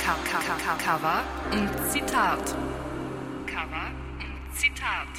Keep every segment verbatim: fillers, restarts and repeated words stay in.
Cover und Zitat. Cover und Zitat.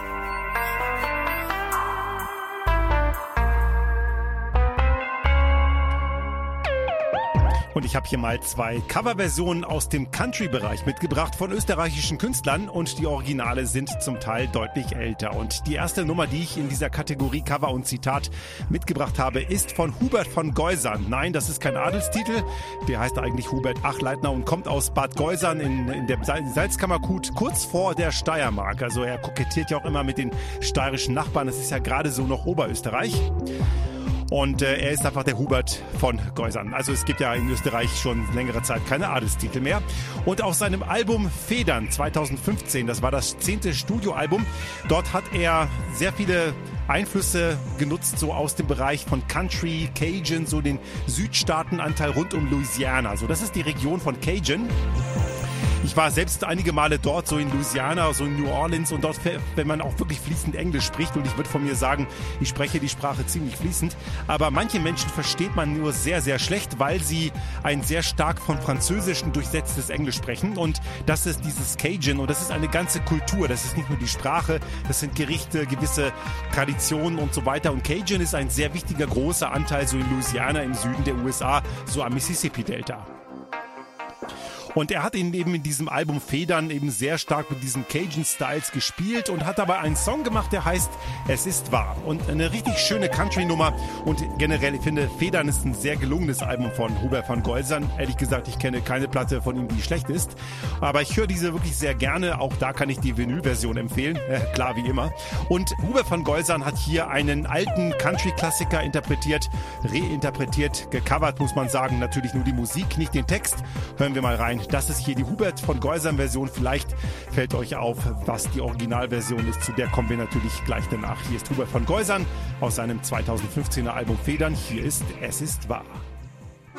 Und ich habe hier mal zwei Coverversionen aus dem Country-Bereich mitgebracht von österreichischen Künstlern und die Originale sind zum Teil deutlich älter. Und die erste Nummer, die ich in dieser Kategorie Cover und Zitat mitgebracht habe, ist von Hubert von Geusern. Nein, das ist kein Adelstitel, der heißt eigentlich Hubert Achleitner und kommt aus Bad Geusern in, in der Salzkammergut kurz vor der Steiermark. Also er kokettiert ja auch immer mit den steirischen Nachbarn, das ist ja gerade so noch Oberösterreich. Und äh, er ist einfach der Hubert von Geusern. Also es gibt ja in Österreich schon längere Zeit keine Adelstitel mehr. Und auf seinem Album Federn zweitausendfünfzehn, das war das zehnte Studioalbum, dort hat er sehr viele Einflüsse genutzt, so aus dem Bereich von Country, Cajun, so den Südstaatenanteil rund um Louisiana. So, das ist die Region von Cajun. Ich war selbst einige Male dort, so in Louisiana, so in New Orleans und dort, wenn man auch wirklich fließend Englisch spricht und ich würde von mir sagen, ich spreche die Sprache ziemlich fließend, aber manche Menschen versteht man nur sehr, sehr schlecht, weil sie ein sehr stark von Französischen durchsetztes Englisch sprechen und das ist dieses Cajun und das ist eine ganze Kultur, das ist nicht nur die Sprache, das sind Gerichte, gewisse Traditionen und so weiter und Cajun ist ein sehr wichtiger, großer Anteil so in Louisiana im Süden der U S A, so am Mississippi-Delta. Und er hat ihn eben in diesem Album Federn eben sehr stark mit diesen Cajun-Styles gespielt und hat dabei einen Song gemacht, der heißt Es ist wahr. Und eine richtig schöne Country-Nummer. Und generell, ich finde, Federn ist ein sehr gelungenes Album von Hubert von Geusern. Ehrlich gesagt, ich kenne keine Platte von ihm, die schlecht ist. Aber ich höre diese wirklich sehr gerne. Auch da kann ich die Vinyl-Version empfehlen. Äh, klar, wie immer. Und Hubert von Geusern hat hier einen alten Country-Klassiker interpretiert, reinterpretiert, gecovert, muss man sagen. Natürlich nur die Musik, nicht den Text. Hören wir mal rein. Das ist hier die Hubert von Geusern Version. Vielleicht fällt euch auf, was die Originalversion ist. Zu der kommen wir natürlich gleich danach. Hier ist Hubert von Geusern aus seinem zweitausendfünfzehner Album Federn. Hier ist Es ist wahr.